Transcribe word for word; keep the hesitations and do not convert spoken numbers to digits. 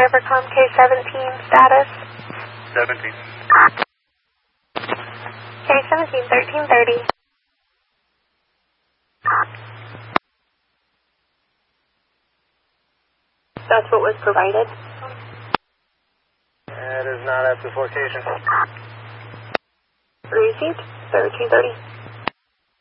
Evercom K seventeen status. seventeen. K seventeen, thirteen thirty. That's what was provided. That is not at this location. Received, thirteen thirty.